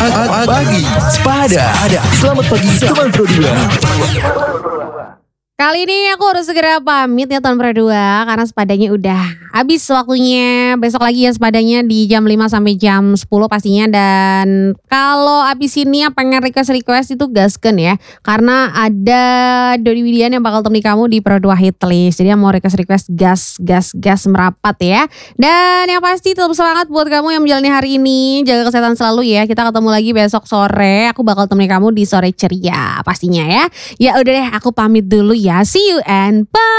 Pagi Sepada. Selamat pagi teman Pro 2. Kali ini aku harus segera pamit ya Tuan Pro 2 karena sepadanya udah habis waktunya. Besok lagi ya sepadanya di jam 5 sampai jam 10 pastinya. Dan kalau abis ini yang pengen request itu gasken ya. Karena ada Dodi Widian yang bakal temani kamu di Pro 2 Hitlist. Jadi yang mau request gas merapat ya. Dan yang pasti tetap semangat buat kamu yang menjalani hari ini. Jaga kesehatan selalu ya. Kita ketemu lagi besok sore. Aku bakal temani kamu di Sore Ceria pastinya ya. Ya udah deh aku pamit dulu ya. See you and bye.